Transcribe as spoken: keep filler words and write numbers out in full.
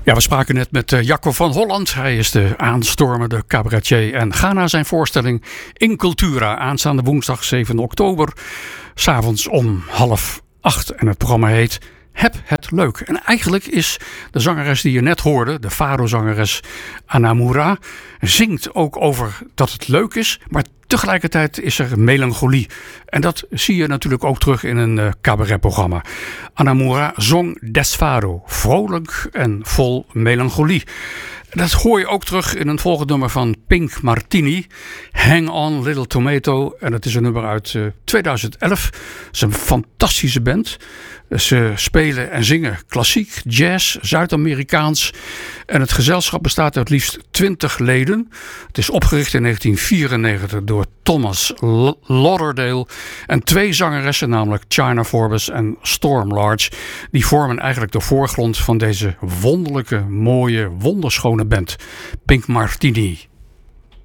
Ja, we spraken net met uh, Jacco van Holland. Hij is de aanstormende cabaretier en ga naar zijn voorstelling In Cultura aanstaande woensdag zeven oktober. 's Avonds om half acht. En het programma heet Heb het leuk. En eigenlijk is de zangeres die je net hoorde, de Fado-zangeres Anamura, zingt ook over dat het leuk is, maar tegelijkertijd is er melancholie. En dat zie je natuurlijk ook terug in een uh, cabaretprogramma. Anamura zong Des Fado, vrolijk en vol melancholie. Dat hoor je ook terug in een volgend nummer van Pink Martini, Hang On Little Tomato. En dat is een nummer uit uh, tweeduizend elf. Het is een fantastische band. Ze spelen en zingen klassiek, jazz, Zuid-Amerikaans. En het gezelschap bestaat uit liefst twintig leden. Het is opgericht in negentien vierennegentig door Thomas Lauderdale. En twee zangeressen, namelijk China Forbes en Storm Large, die vormen eigenlijk de voorgrond van deze wonderlijke, mooie, wonderschone band. Pink Martini.